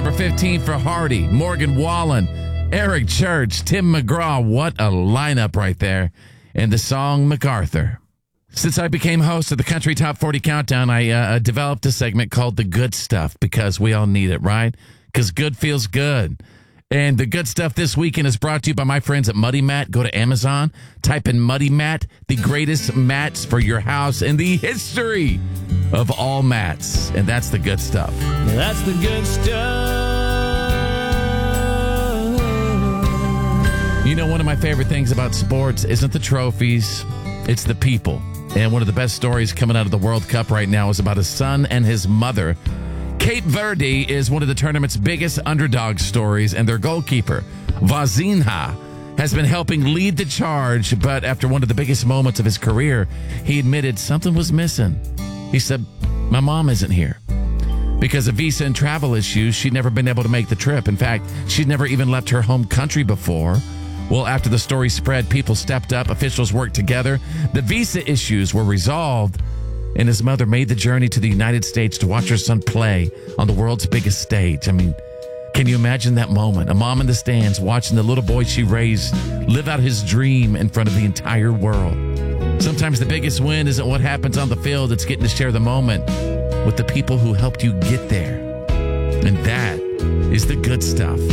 Number 15 for Hardy, Morgan Wallen, Eric Church, Tim McGraw. What a lineup right there. And the song MacArthur. Since I became host of the Country Top 40 Countdown, I developed a segment called The Good Stuff because we all need it, right? Because good feels good. And the good stuff this weekend is brought to you by my friends at Muddy Mat. Go to Amazon, type in Muddy Mat, the greatest mats for your house in the history of all mats. And that's the good stuff. That's the good stuff. You know, one of my favorite things about sports isn't the trophies, it's the people. And one of the best stories coming out of the World Cup right now is about a son and his mother. Cape Verde is one of the tournament's biggest underdog stories, and their goalkeeper, Vazinha, has been helping lead the charge. But after one of the biggest moments of his career, he admitted something was missing. He said, "My mom isn't here." Because of visa and travel issues, she'd never been able to make the trip. In fact, she'd never even left her home country before. Well, after the story spread, people stepped up, officials worked together. The visa issues were resolved, and his mother made the journey to the United States to watch her son play on the world's biggest stage. I mean, can you imagine that moment? A mom in the stands watching the little boy she raised live out his dream in front of the entire world. Sometimes the biggest win isn't what happens on the field. It's getting to share the moment with the people who helped you get there. And that is the good stuff.